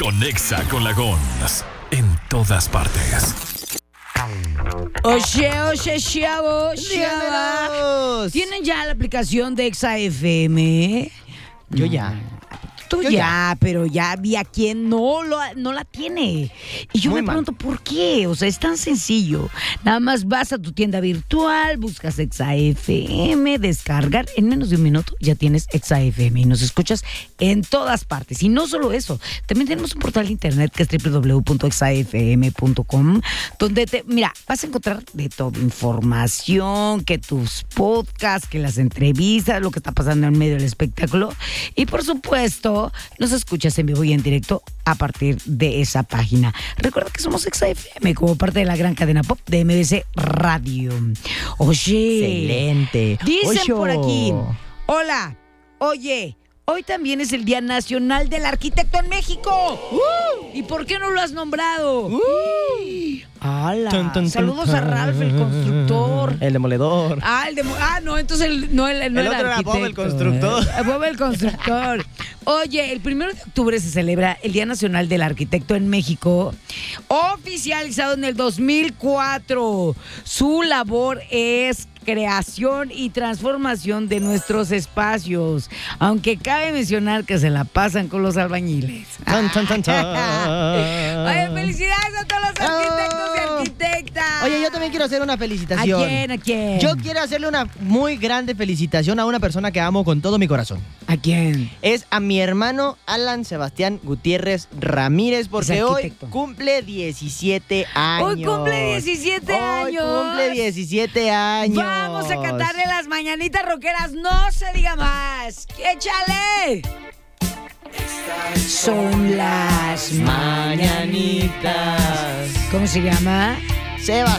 con Exa con la Gons. En todas partes. Oye, chavo. Dígamelos. ¿Tienen ya la aplicación de Exa FM? Yo ya. Tú Yo ya, pero ya vi a quien no la tiene. Y yo Muy me mal. pregunto, ¿por qué? O sea, es tan sencillo. Nada más vas a tu tienda virtual, buscas Exa FM, descargar. En menos de un minuto ya tienes Exa FM y nos escuchas en todas partes. Y no solo eso, también tenemos un portal de internet que es www.exafm.com, donde mira, vas a encontrar de todo, información, que tus podcasts, que las entrevistas, lo que está pasando en medio del espectáculo. Y por supuesto, nos escuchas en vivo y en directo a partir de esa página. Recuerda que somos Exa FM como parte de la gran cadena pop de MBC Radio. Oye. Excelente. Dicen Ocho. por aquí. Hola. Oye. Hoy también es el Día Nacional del Arquitecto en México. ¿Y por qué no lo has nombrado? ¡Hala! Tun, tun, tun, Saludos a Ralph, el constructor. El demoledor. No, entonces no El era otro era arquitecto. Bob el constructor. Bob el constructor. Oye, el 1 de octubre se celebra el Día Nacional del Arquitecto en México, oficializado en el 2004. Su labor es creación y transformación de nuestros espacios, aunque cabe mencionar que se la pasan con los albañiles. Tan, tan, tan, tan. Oye, felicidades a todos los arquitectos y arquitectas. Oye, yo también quiero hacer una ¿A felicitación. quién? ¿A quién? Yo quiero hacerle una muy grande felicitación a una persona que amo con todo mi corazón. ¿A quién? Es a mi hermano Alan Sebastián Gutiérrez Ramírez, porque Es hoy arquitecto. cumple 17 años. Hoy cumple 17 años. Hoy cumple 17 años. Vamos a cantarle las mañanitas rockeras, no se diga más. ¡Échale! Son las Mañanitas. ¿Cómo se llama? Sebastián